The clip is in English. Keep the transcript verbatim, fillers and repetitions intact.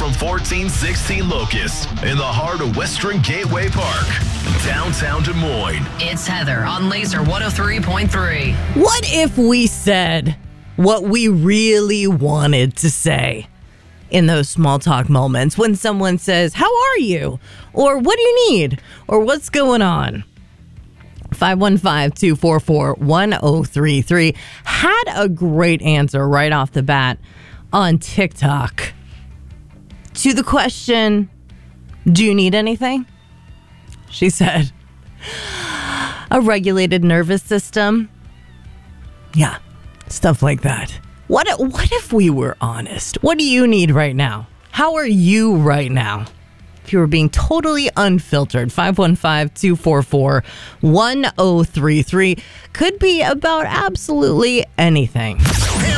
from fourteen sixteen Locust in the heart of Western Gateway Park, downtown Des Moines. It's Heather on Laser one oh three point three. What if we said what we really wanted to say in those small talk moments when someone says, "How are you?" Or "What do you need?" Or "What's going on?" five one five, two four four, one oh three three had a great answer right off the bat on TikTok to the question, "Do you need anything?" She said, "A regulated nervous system." Yeah, stuff like that. What, what if we were honest? What do you need right now? How are you right now? If you were being totally unfiltered, five one five, two four four, one oh three three could be about absolutely anything.